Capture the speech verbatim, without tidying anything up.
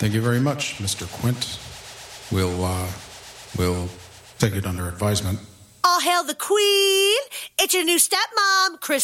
Thank you very much, Mister Quint. We'll, uh, we'll take it under advisement. All hail the Queen. It's your new stepmom, Chris